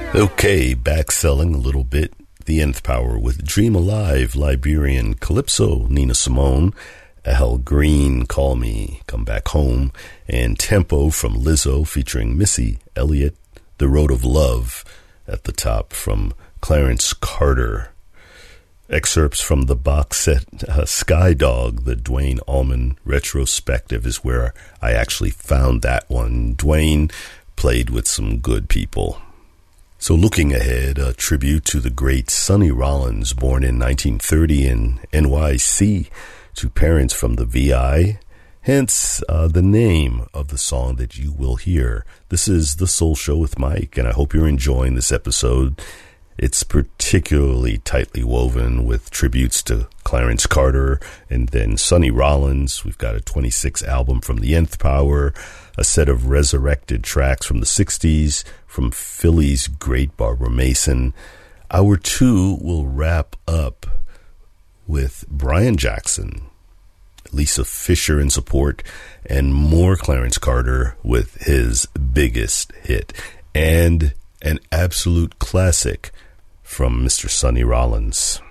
Okay, back selling a little bit. The Nth Power with Dream Alive, Liberian Calypso, Nina Simone, Al Green, Call Me, Come Back Home, and Tempo from Lizzo featuring Missy Elliott, The Road of Love at the top from Clarence Carter. Excerpts from the box set Sky Dog, the Duane Allman retrospective is where I actually found that one. Duane played with some good people. So looking ahead, a tribute to the great Sonny Rollins, born in 1930 in NYC, to parents from the VI, hence the name of the song that you will hear. This is The Soul Show with Mike, and I hope you're enjoying this episode. It's particularly tightly woven with tributes to Clarence Carter and then Sonny Rollins. We've got a 26 album from the Nth Power, a set of resurrected tracks from the 60s from Philly's great Barbara Mason. Hour 2 will wrap up with Brian Jackson, Lisa Fisher in support, and more Clarence Carter with his biggest hit, and an absolute classic from Mr. Sonny Rollins.